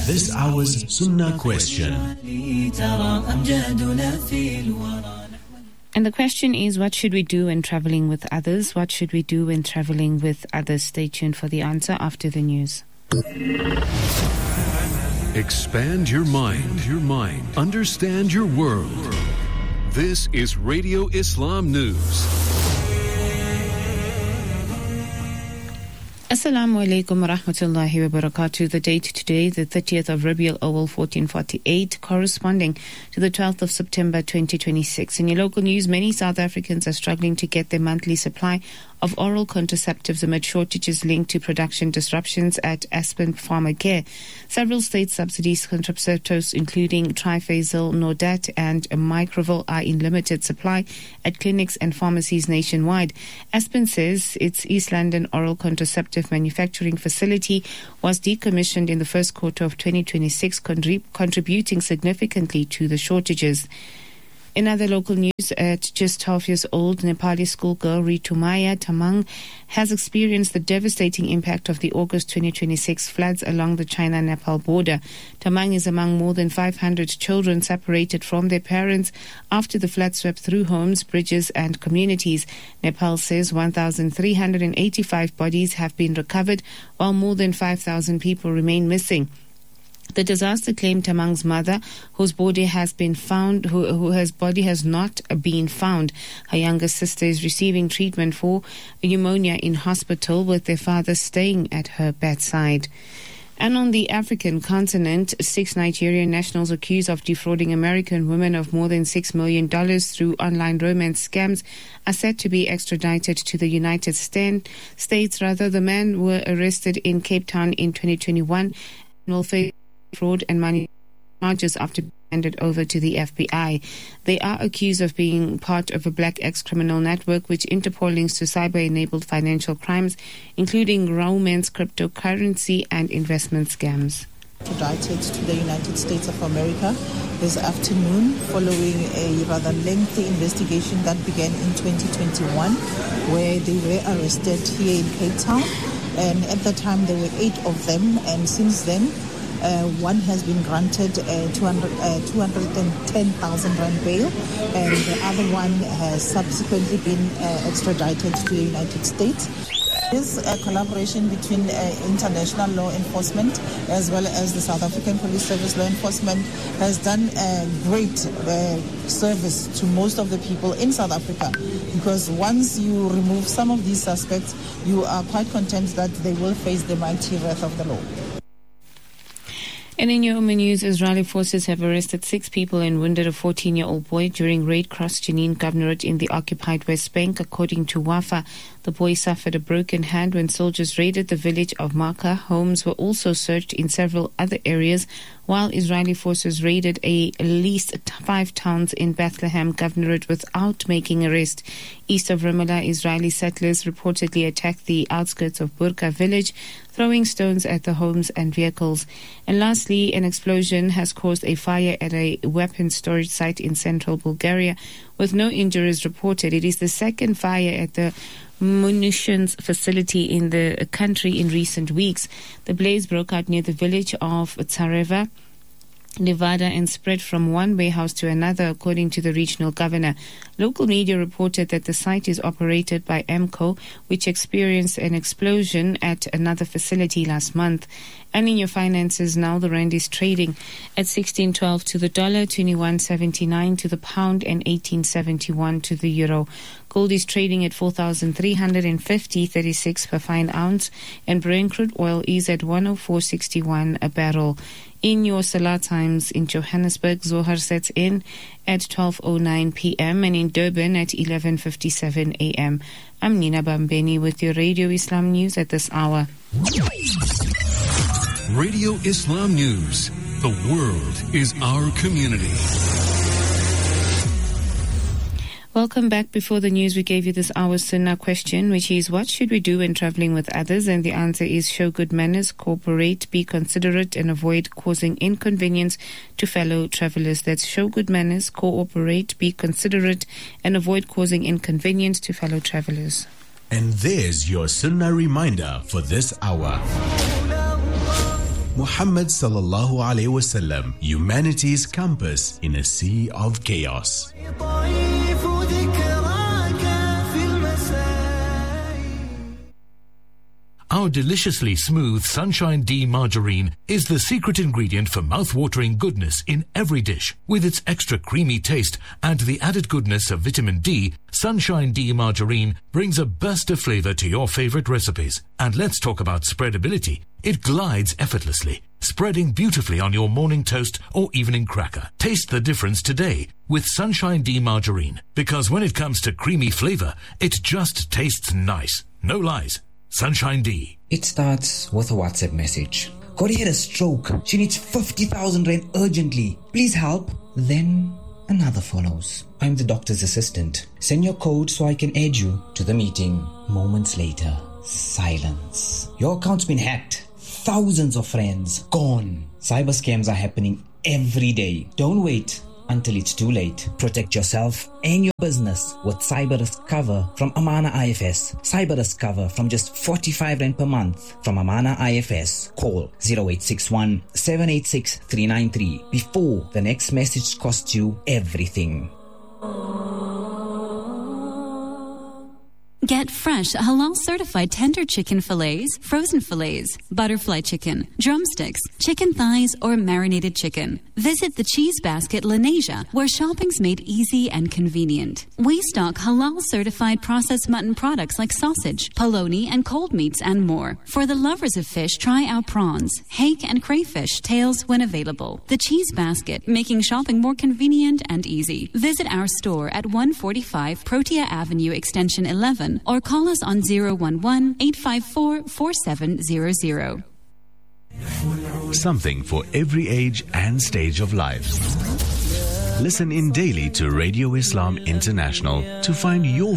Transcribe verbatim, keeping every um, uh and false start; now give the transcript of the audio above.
This hour's Sunnah question. And the question is, what should we do when traveling with others? What should we do when traveling with others? Stay tuned for the answer after the news. Expand your mind, your mind. Understand your world. This is Radio Islam News. Assalamu alaikum wa rahmatullahi wa barakatuh. The date today, the thirtieth of Rabiul Awal fourteen forty-eight, corresponding to the twelfth of September twenty twenty-six. In your local news, many South Africans are struggling to get their monthly supply of oral contraceptives amid shortages linked to production disruptions at Aspen Pharmacare. Several state subsidies contraceptives, including Trifazil, Nordat, and Microvil, are in limited supply at clinics and pharmacies nationwide. Aspen says its East London oral contraceptive manufacturing facility was decommissioned in the first quarter of twenty twenty-six, contrib- contributing significantly to the shortages. In other local news, at just twelve years old, Nepali schoolgirl Ritumaya Tamang has experienced the devastating impact of the August twenty twenty-six floods along the China-Nepal border. Tamang is among more than five hundred children separated from their parents after the flood swept through homes, bridges and communities. Nepal says one thousand three hundred eighty-five bodies have been recovered, while more than five thousand people remain missing. The disaster claimed Tamang's mother, whose body has been found, who, who has body has not been found. Her younger sister is receiving treatment for pneumonia in hospital, with their father staying at her bedside. And on the African continent, six Nigerian nationals accused of defrauding American women of more than six million dollars through online romance scams are set to be extradited to the United States. Rather, the men were arrested in Cape Town in twenty twenty-one and will face fraud and money charges after being handed over to the F B I. They are accused of being part of a black ex-criminal network which Interpol links to cyber-enabled financial crimes, including romance, cryptocurrency, and investment scams. Extradited to the United States of America this afternoon following a rather lengthy investigation that began in twenty twenty-one, where they were arrested here in Cape Town. And at the time there were eight of them, and since then Uh, one has been granted uh, two hundred, uh, two hundred ten thousand rand bail, and the other one has subsequently been uh, extradited to the United States. This uh, collaboration between uh, international law enforcement as well as the South African Police Service law enforcement has done a great uh, service to most of the people in South Africa, because once you remove some of these suspects, you are quite content that they will face the mighty wrath of the law. And in your Oman news, Israeli forces have arrested six people and wounded a fourteen-year-old boy during raid across Jenin Governorate in the occupied West Bank. According to Wafa, the boy suffered a broken hand when soldiers raided the village of Makkah. Homes were also searched in several other areas, while Israeli forces raided a, at least five towns in Bethlehem Governorate without making arrest. East of Ramallah, Israeli settlers reportedly attacked the outskirts of Burqa village, throwing stones at the homes and vehicles. And lastly, an explosion has caused a fire at a weapons storage site in central Bulgaria, with no injuries reported. It is the second fire at the munitions facility in the country in recent weeks. The blaze broke out near the village of Tsareva, Nevada, and spread from one warehouse to another, according to the regional governor. Local media reported that the site is operated by EMCO, which experienced an explosion at another facility last month. And in your finances now, the rand is trading at sixteen twelve to the dollar, twenty-one seventy-nine to the pound, and eighteen seventy-one to the euro. Gold is trading at four thousand three hundred fifty dollars and thirty-six cents per fine ounce, and Brent crude oil is at one oh four sixty-one a barrel. In your Salah times in Johannesburg, Zohar sets in at twelve oh nine p.m. and in Durban at eleven fifty-seven a.m. I'm Nina Bambeni with your Radio Islam News at this hour. Radio Islam News. The world is our community. Welcome back. Before the news, we gave you this hour's Sunnah question, which is, what should we do when traveling with others? And the answer is, show good manners, cooperate, be considerate, and avoid causing inconvenience to fellow travelers. That's show good manners, cooperate, be considerate, and avoid causing inconvenience to fellow travelers. And there's your Sunnah reminder for this hour. Muhammad sallallahu alaihi wasallam, humanity's compass in a sea of chaos. Our deliciously smooth Sunshine D margarine is the secret ingredient for mouth-watering goodness in every dish. With its extra creamy taste and the added goodness of vitamin D, Sunshine D margarine brings a burst of flavor to your favorite recipes. And let's talk about spreadability. It glides effortlessly, spreading beautifully on your morning toast or evening cracker. Taste the difference today with Sunshine D margarine, because when it comes to creamy flavor, it just tastes nice. No lies. Sunshine D. It starts with a WhatsApp message. Corey had a stroke. She needs fifty thousand rand urgently. Please help. Then another follows. I'm the doctor's assistant. Send your code so I can add you to the meeting. Moments later, silence. Your account's been hacked. Thousands of friends gone. Cyber scams are happening every day. Don't wait until it's too late. Protect yourself and your business with cyber risk cover from Amana I F S. Cyber risk cover from just forty-five rand per month from Amana I F S. Call zero eight six one, seven eight six, three nine three before the next message costs you everything. Get fresh, halal-certified tender chicken fillets, frozen fillets, butterfly chicken, drumsticks, chicken thighs, or marinated chicken. Visit the Cheese Basket Lenasia, where shopping's made easy and convenient. We stock halal-certified processed mutton products like sausage, polony, and cold meats, and more. For the lovers of fish, try our prawns, hake, and crayfish tails when available. The Cheese Basket, making shopping more convenient and easy. Visit our store at one forty-five Protea Avenue, Extension eleven, or call us on zero one one, eight five four, four seven zero zero. Something for every age and stage of life. Listen in daily to Radio Islam International to find your